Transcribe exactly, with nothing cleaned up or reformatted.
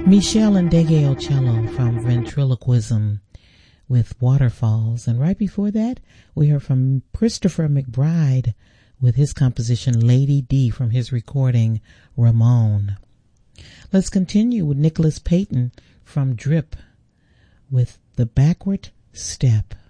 Michelle Ndegeocello from Ventriloquism with Waterfalls. And right before that, we heard from Christopher McBride with his composition Lady D from his recording Ramon. Let's continue with Nicholas Payton from Drip with The Backward Step.